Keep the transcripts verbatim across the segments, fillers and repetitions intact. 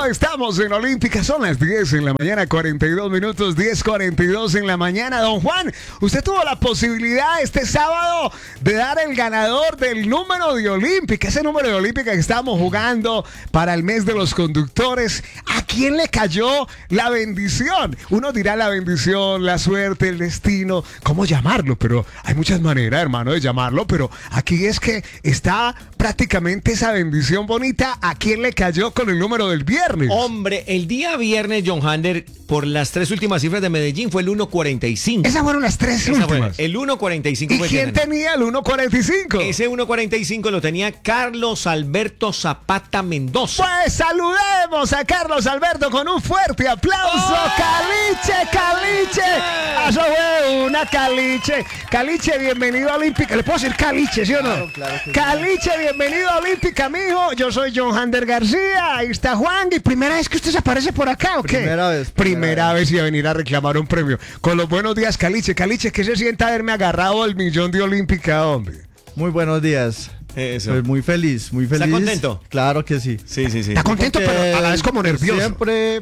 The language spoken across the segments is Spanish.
No estamos en Olímpica, son las diez en la mañana, cuarenta y dos minutos, diez cuarenta y dos en la mañana. Don Juan, usted tuvo la posibilidad este sábado de dar el ganador del número de Olímpica, ese número de Olímpica que estábamos jugando para el mes de los conductores. ¿A quién le cayó la bendición? Uno dirá la bendición, la suerte, el destino, ¿cómo llamarlo? Pero hay muchas maneras, hermano, de llamarlo, pero aquí es que está prácticamente esa bendición bonita. ¿A quién le cayó con el número del viernes? Hombre, el día viernes, John Hander, por las tres últimas cifras de Medellín, fue el uno cuarenta y cinco. Esas fueron las tres Esa últimas. Fue el uno cuarenta y cinco. ¿Y fue quién tenía el uno cuarenta y cinco? Ese uno cuarenta y cinco lo tenía Carlos Alberto Zapata Mendoza. Pues saludemos a Carlos Alberto con un fuerte aplauso. ¡Oh! Caliche, Caliche. Eso fue una Caliche. Caliche, bienvenido a Olímpica. ¿Le puedo decir Caliche, sí o no? Claro, claro que Caliche, sí. Bienvenido a Olímpica, mijo. Yo soy John Hander García. Ahí está Juan. ¿Y primera vez que usted se aparece por acá o qué? Primera vez. Primera, primera vez y a venir a reclamar un premio. Con los buenos días, Caliche. Caliche, ¿qué se siente haberme agarrado el millón de Olímpica, hombre? Muy buenos días. Eso. Pues muy feliz, muy feliz. ¿Está contento? Claro que sí. Sí, sí, sí. Está contento, Porque pero a la vez como nervioso. Siempre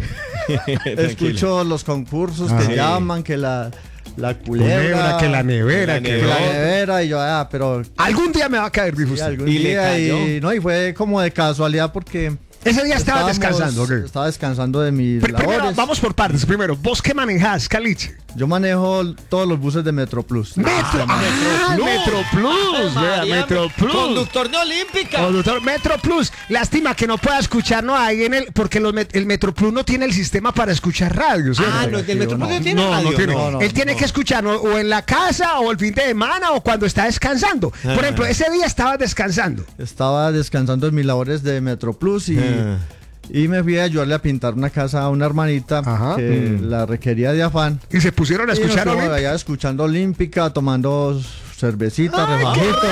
escucho los concursos que sí. llaman, que la, la Culebra, culebra, que la nevera, La que, que la nevera. nevera, y yo, ah, pero algún día me va a caer, dijo sí, usted. algún ¿Y le día, cayó? y, no, y fue como de casualidad porque Ese día estaba estábamos- descansando, ¿ok? Estaba descansando de mis Pri- Primero, labores. vamos por partes. Primero, ¿vos qué manejás, Caliche? Yo manejo todos los buses de Metro Plus. Metro, ah, Plus. Metro Plus, vea, María, Metro Plus. Conductor de Olímpica. Conductor Metro Plus. Lástima que no pueda escuchar, no ahí en el, porque los met- el Metro Plus no tiene el sistema para escuchar radio, ¿cierto? Ah, no, el Metro Plus no tiene No, radio. no tiene. no, no, Él tiene no. que escuchar o, o en la casa o el fin de semana o cuando está descansando. Por Ah. ejemplo, ese día estaba descansando. Estaba descansando en mis labores de Metro Plus y, Ah. y me fui a ayudarle a pintar una casa a una hermanita Ajá. que Mm. la requería de afán. Y se pusieron a Y nos escuchar fuimos Olímpica. allá escuchando Olímpica, tomando cervecita, refajito.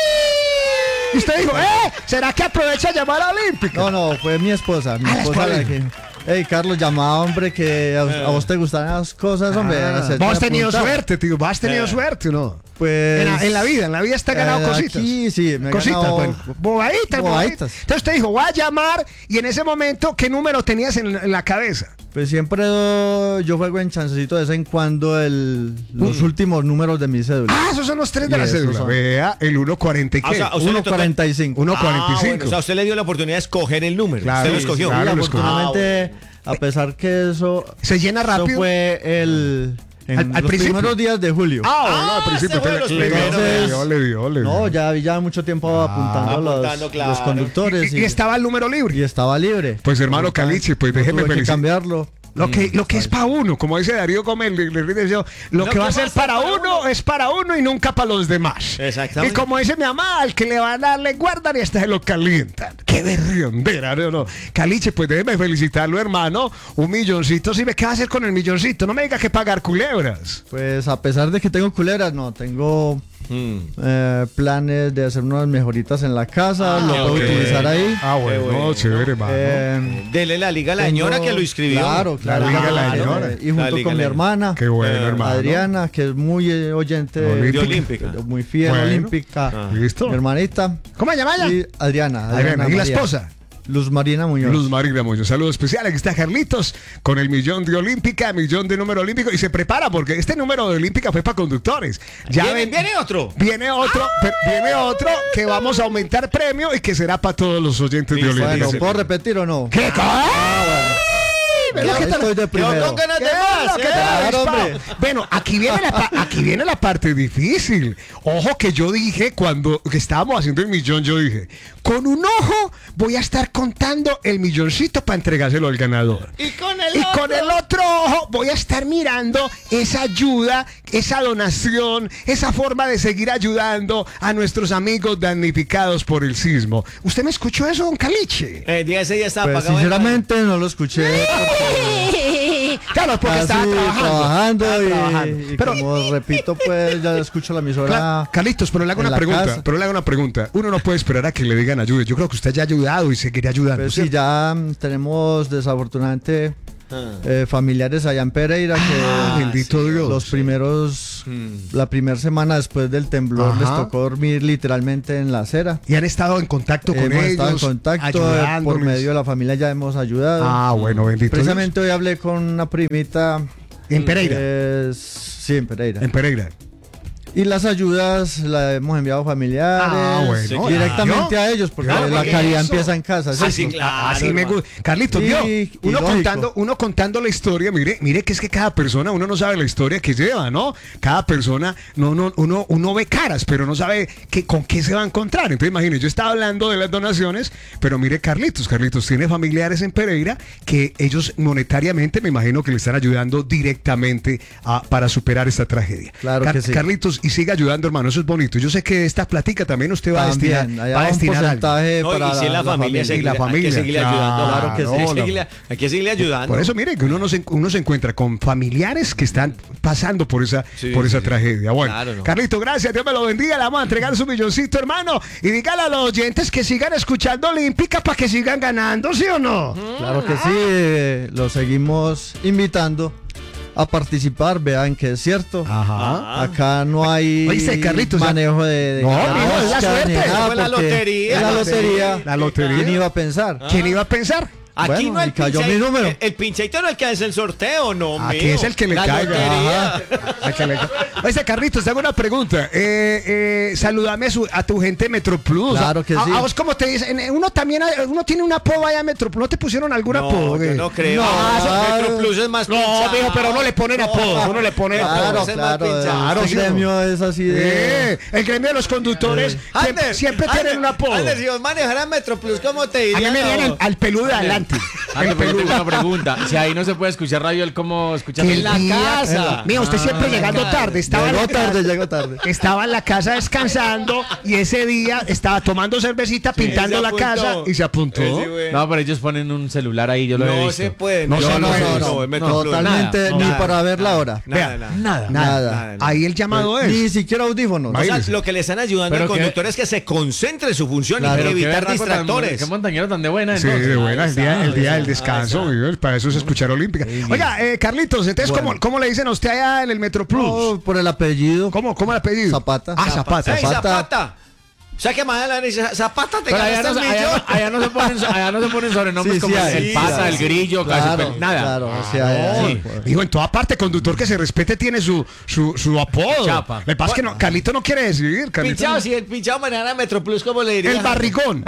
Y usted dijo, ¡eh! ¿Será que aprovecha a llamar a Olímpica? No, no, fue mi esposa. Mi Ah, la esposa esposa. la que. Hey, Carlos, llamaba, hombre, que a, a vos te gustan las cosas, hombre. Ah, hacerte vos has tenido apuntar. suerte, tío. Vos has tenido Eh. suerte, ¿no? Pues. En la, en la vida, en la vida está ganado eh, cositas. Aquí sí, me he Cositas, ganado bueno, bobaditas, bobaditas. bobaditas. Entonces usted dijo, voy a llamar, y en ese momento, ¿qué número tenías en, en la cabeza? Pues siempre eh, yo juego en chancecito de vez en cuando el, los últimos números de mi cédula. Ah, esos son los tres de Y la esos cédula. son. Vea, el uno cuarenta y Ah, o qué. sea, a usted le uno toca- cuarenta y cinco. uno cuarenta y Ah, cinco. bueno, o sea, usted le dio la oportunidad de escoger el número. Claro, usted lo sí, escogió. claro. Y lo escogí. afortunadamente, a pesar que eso, ¿Se llena eso rápido? fue el en Al- al los principio. primeros días de julio. Ah, bueno, Ah, al principio. ese fue de los le, le, primeros. le dio, le dio, le dio. No, ya ya mucho tiempo apuntando, los, Apuntando, claro. los conductores Y, y estaba el número libre. y estaba libre. Pues, hermano Nunca- Caliche, pues, no déjeme tuve que felicitar. cambiarlo. Lo que, lo que es para uno, como dice Darío Gómez, le- le- le- le- lo que va a ser para uno es para uno y nunca para los demás. Exactamente. Y como dice mi mamá, al que le van a dar le guardan y hasta se lo calientan. Qué berriondera, ¿no? no. Caliche, pues déjeme felicitarlo, hermano. Un milloncito, ¿sí ve qué va a hacer con el milloncito? No me diga que pagar culebras. Pues a pesar de que tengo culeras, no, tengo Mm. eh, planes de hacer unas mejoritas en la casa, lo puedo ok. utilizar ahí. Ah, bueno, bueno. chévere, hermano. Eh, Dele la liga a la tengo- señora que lo inscribió. Claro, claro. La Liga claro, La claro. Señora. Y junto La Liga con mi La- hermana, Qué bueno, eh, hermano. Adriana, que es muy eh, oyente de, De Olímpica. de- muy fiel Bueno. olímpica. Ah. ¿Listo? Mi hermanita. ¿Cómo se llama ella? Y Adriana. Adriana. ¿Y la María. esposa? Luz Marina Muñoz. Luz Marina Muñoz. Saludo especial. Aquí está Carlitos con el millón de Olímpica, millón de número olímpico. Y se prepara porque este número de Olímpica fue para conductores. Ya ¿Viene, ven- viene otro? Viene otro, pero viene otro que vamos a aumentar premio y que será para todos los oyentes de Listo. Olímpica. Bueno, ¿puedo repetir o no? ¿Qué cosa? Ya estoy de primero. con ganas ¿Qué de más, es lo que ¿eh? te ha Claro, avispado? hombre. Bueno, aquí viene, la pa- aquí viene la parte difícil. Ojo que yo dije cuando que estábamos haciendo el millón, yo dije, con un ojo voy a estar contando el milloncito para entregárselo al ganador. Y con el Y otro. con el otro ojo voy a estar mirando esa ayuda, esa donación, esa forma de seguir ayudando a nuestros amigos damnificados por el sismo. ¿Usted me escuchó eso, don Caliche? El día ese día estaba Pues apagado. sinceramente no lo escuché. Claro, porque Ah, estaba sí, trabajando. trabajando Estaba y, trabajando. y Pero, como repito, pues ya escucho la emisora. Cla- Carlitos, pero le hago en una la pregunta. casa. Pero le hago una pregunta. Uno no puede esperar a que le digan ayude. Yo creo que usted ya ha ayudado y seguirá ayudando. Pues sí, ¿cierto? ya mm, tenemos desafortunadamente eh, familiares allá en Pereira, que Ah, bendito Dios. los primeros, Mm. la primera semana después del temblor Ajá. les tocó dormir literalmente en la acera. Y han estado en contacto con Hemos ellos. estado en contacto, eh, por ayudándoles. medio de la familia ya hemos ayudado. Ah, bueno, bendito Precisamente hoy hablé con una primita. Dios. En Pereira. que es- sí, en Pereira. En Pereira. Y las ayudas las hemos enviado familiares Ah, bueno. Sí, directamente claro. a ellos, porque Claro, la porque caridad eso- empieza en casa. ¿es Ah, eso? sí, claro. Así me hermano. gusta. Carlitos, Y- vio, y uno lógico. contando, uno contando la historia, mire, mire que es que cada persona, uno no sabe la historia que lleva, ¿no? Cada persona, no, no, uno, uno ve caras, pero no sabe qué, con qué se va a encontrar. Entonces, imagínese, yo estaba hablando de las donaciones, pero mire, Carlitos, Carlitos tiene familiares en Pereira que ellos monetariamente, me imagino que le están ayudando directamente a- para superar esta tragedia. Claro que sí. Carlitos, y siga ayudando, hermano, eso es bonito. Yo sé que esta platica también usted va a También, destinar, allá va a un destinar algo. porcentaje No, para y si es la, familia, Y seguirle- la familia, hay que seguirle claro, ayudando. claro que sí. Hay que seguirle, hay que seguirle ayudando. Por eso, mire, que uno, no se, uno se encuentra con familiares que están pasando por esa, Sí, por sí, esa sí. tragedia. Bueno, Claro, no. Carlito, gracias, Dios me lo bendiga. Le vamos a entregar su milloncito, hermano. Y dígale a los oyentes que sigan escuchando Olímpica para que sigan ganando, ¿sí o no? Claro que sí, eh, los seguimos invitando a participar, vean que es cierto. Ajá. Acá no hay Oíste, Carlitos, ya- manejo de, de No, ganas, mijo, es la ni suerte. nada, Eso fue la porque lotería. es la La lotería. La lotería. ¿Quién iba a pensar? ¿Quién iba a pensar? Aquí Bueno, no el y cayó pinche- mi número. El, el pincheito no es el que hace el sorteo, no, Aquí mío. es el que le La caiga. lotería. Ajá. Al que le ca- Oíste, Carlitos, te hago una pregunta. Eh, eh, saludame a, su- a tu gente de Metroplus. Claro que a, sí. A vos, ¿cómo te dicen? Eh, Uno también, uno tiene un apodo allá en Metroplus. ¿No te pusieron algún apodo? No, yo eh? no creo. No, Ah, ah, Metro Plus es más No, pinchado. mijo, pero no le ponen apodo. Uno le pone Claro, apodo. Claro, ese es más claro, pinchado. Claro, este sí, ¿no? gremio es así de... Eh, el gremio de los conductores siempre, Ander, siempre Ander, tienen un apodo. Ander, si vos manejaras Metro Plus, ¿cómo te A mí dirían? me a vienen vos? al peludo de adelante. Ah, El pero yo tengo peludo. una pregunta. Si ahí no se puede escuchar radio, ¿el cómo escucha Que radio? el la día- casa. Mira, usted Ah, siempre en la llegando casa. tarde. Estaba en, Llegó la tarde, casa, llegó tarde. estaba en la casa descansando y ese día estaba tomando cervecita, pintando se la apuntó. casa y se apuntó. Ese güey. No, pero ellos ponen un celular ahí, yo lo he No visto. se puede. No No, se no, puede. no, No, no, Metro Plus. Totalmente, nada, ni nada, para ver la hora. Vea, Nada, nada, nada. nada. Ahí el llamado es. Ni siquiera audífonos. O sea, Imagínese. lo que le están ayudando Pero al que- conductor es que se concentre en su función Claro, y qué evitar berraco tan- distractores. Qué montañero tan de buena, Sí, entonces. de buena, el día, el día del Ahí descanso, está. mi Dios, para eso es escuchar Olímpica. Oiga, eh, Carlitos, entonces, Bueno. ¿cómo, ¿cómo le dicen a usted allá en el Metroplus? No, por el apellido. ¿Cómo, ¿Cómo el apellido? Zapata. Ah, Zapata. ¡Ey, Zapata. Zapata! O sea que mañana le dice, Zapata, te Pero allá ganaste no, el allá, millón. no, allá no se ponen, allá no se ponen sobrenombres Sí, como sí el- hay. el pata, Sí, el sí. grillo, casi Claro, super- nada. claro, o sea, No, sí. digo, en toda parte, conductor que se respete tiene su, su, su apodo. Chapa. Lo que pasa es que no, Carlito no quiere decidir. Carlito Pinchado, no- si el pinchado manejara Metro Plus, ¿cómo le diría? El barrigón.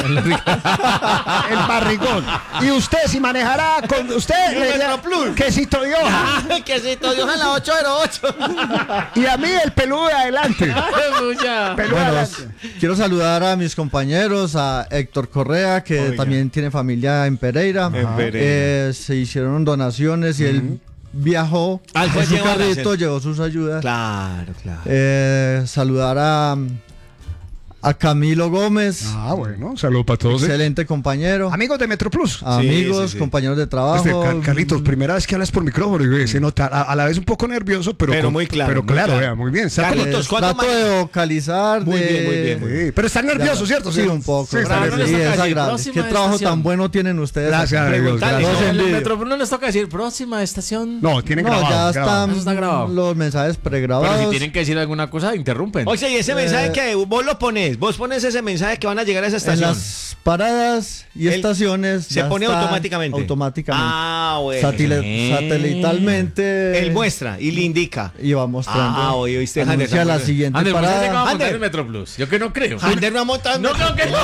El barrigón. Y usted, si manejará con usted, El le diría, Metroplus. quesito de hoja. Ah, que si te dio a la ocho cero ocho. Y a mí el peludo de adelante. Mucha. Peludo de Bueno, adelante. quiero saludar a mis compañeros, a Héctor Correa, que Oiga. también tiene familia en Pereira. En Pereira. Eh, se hicieron donaciones y él viajó Ah, él fue en su a llevar a carrito, hacer. llevó sus ayudas. Claro, claro. Eh, saludar a, a Camilo Gómez, Ah, bueno, saludo para todos. eh. excelente compañero. Amigos de Metroplus. Amigos, sí, sí. compañeros de trabajo. Este, Car- Carlitos, primera vez que hablas por micrófono y ve, se nota a, a la vez un poco nervioso, pero, Pero con- muy claro, Pero muy claro, claro. vea, muy bien. Saca- Carlitos, Pues, ¿cuánto trato man- de vocalizar. Muy de- bien, muy bien, muy Sí, pero está nervioso, Ya, ¿cierto? Sí, un poco. Sí, está Bravo, Sí, les nervioso. toca es decir, agradable. próxima Qué trabajo estación. tan bueno tienen ustedes. Gracias a Dios. Preguntale, gracias. Los No, en el envidio. Metro no les toca decir próxima estación. No, tienen No, grabado. ya grabado. están Eso está grabado. los mensajes pregrabados. Pero si tienen que decir alguna cosa, interrumpen. Oye, y ese mensaje Eh, que vos lo pones, vos pones ese mensaje que van a llegar a esa En estación. las paradas y El- estaciones se ya pone está automáticamente. Automáticamente. Ah, bueno. Satile- Sí. Satelitalmente. Él muestra y le indica. Y va mostrando. Ah, oye, ¿oíste, Jander? Anuncia la siguiente Ander, ¿usted parada. llegaba a montar Ander. el Metro Plus? Yo que no creo. Ander no ha montado. No creo que no.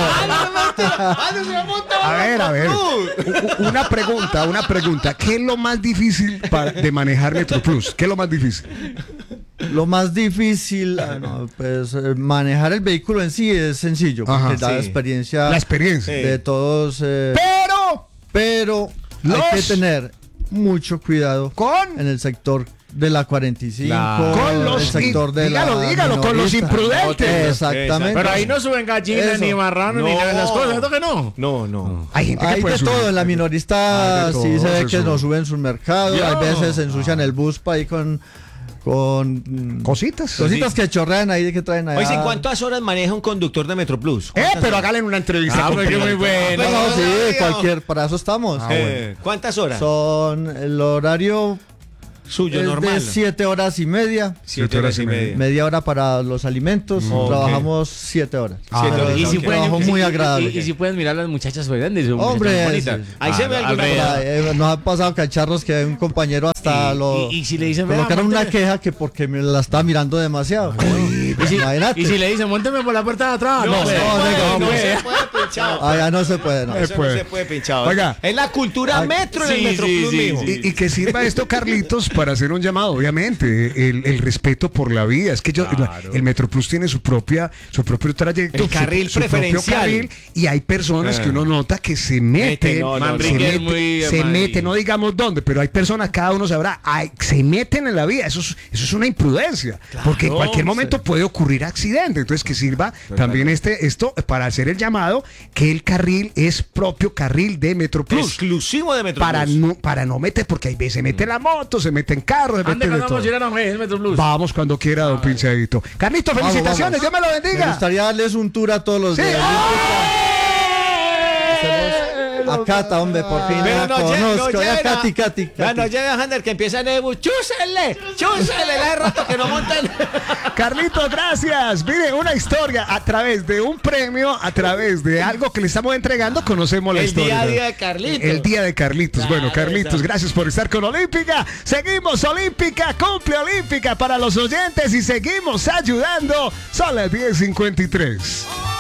Ander se ha montado. A ver, a ver. U- u- Una pregunta, una pregunta. ¿Qué es lo más difícil para- de manejar Metroplus? ¿Qué es lo más difícil? Lo más difícil, ah, no, pues eh, manejar el vehículo en sí es sencillo, porque Ajá. da Sí. experiencia La experiencia. Sí. de todos. eh, Pero pero Los- hay que tener mucho cuidado con, en el sector de la cuarenta y cinco, Claro. con los el sector de dígalo, la dígalo, con los minorista. imprudentes. Exactamente. Pero ahí no suben gallinas, Eso. ni marranos, ni No. nada de esas cosas. ¿Esto que no? No, no. Hay gente que Hay puede de subir. todo, en la minorista Hay de sí todo, se ve se que sube. no suben sus mercados, Yo. hay veces ensucian el bus para ir con, con mm, Cositas. cositas que chorrean ahí, que traen allá. Oye, ¿en cuántas horas maneja un conductor de Metroplus? Eh, pero hágale una entrevista. Ah, pero qué muy bueno. No, no, sí, no, cualquier, para eso estamos. Eh, ¿Cuántas horas? Son el horario Suyo, es normal. de siete horas y media. Siete horas y media. Media hora para los alimentos. Ok. Trabajamos siete horas. Ah, Siete Pero horas. es Y un si pueden, trabajo y- muy y- agradable. Y, y si pueden mirar las muchachas bailantes, son Hombre, muchachas bonitas. sí. Ahí se ve Ah, alguna alrededor. Por ahí, eh, nos han pasado cacharros que un compañero hasta Y- lo y- y si le dicen, "Vea, colocaron una mónteme". queja que porque me la estaba mirando demasiado. Y si, Imagínate. y si le dicen, mónteme por la puerta de atrás. No, no, puede. no, no, no, se no. puede, pinchado. Allá no se puede, no. Eh, Eso puede. no se puede, pinchado. Oiga. Es la cultura Ay, metro en sí, el Metroplus, sí, sí, mijo. sí. Y, y que sirva esto, Carlitos, para hacer un llamado, obviamente, el, el respeto por la vida. Es que yo, Claro. el Metroplus tiene su propia, su propio trayecto, El carril su, su propio preferencial. carril, y hay personas Ah. que uno nota que se meten, Meten, no, no, se, no. Manrique es meten, muy se mal- meten, no digamos dónde, pero hay personas, cada uno sabrá, ay, se meten en la vida. Eso es, eso es una imprudencia, porque en cualquier momento puede ocurrir accidente. Entonces, que sirva también este, esto para hacer el llamado que el carril es propio carril de Metroplus. Exclusivo de Metroplus. Para no, para no meter, porque hay veces se mete la moto, se mete en carro, se ¿Dónde mete de cuando todo. vamos a ir a Aranjuez, el Metro Plus? Vamos cuando quiera, don Pinchadito. Carlitos, Vamos, felicitaciones, vamos. Dios me lo Me bendiga. gustaría darles un tour a todos los Sí. de ¡Eh! a Cata, hombre, por fin Pero la no, lle- conozco. no ya lleven a- Katy, Katy, Ya no Katy. lleve a Hander que empieza en Ebu. ¡Chúsele! ¡Chúsele! La de rato que no montan. Carlitos, gracias. Mire, una historia a través de un premio, a través de algo que le estamos entregando, conocemos la El historia. día a ¿no? día de Carlitos. El día de Carlitos. Claro, Bueno, Carlitos, exacto. gracias por estar con Olímpica. Seguimos Olímpica, cumple Olímpica para los oyentes y seguimos ayudando. Son las diez cincuenta y tres.